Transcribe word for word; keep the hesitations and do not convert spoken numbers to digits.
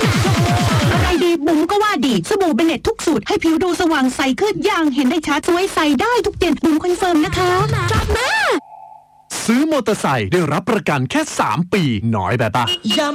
อะไรดีบุ๋มก็ว่าดีสบู่เบเนตทุกสูตรให้ผิวดูสว่างใสขึ้นอย่างเห็นได้ชัดสวยใสได้ทุกเย็นบุ๋มคอนเฟิร์มนะคะจับมาซื้อมอเตอร์ไซค์ได้รับประกันแค่สามปีน้อยแบบปะ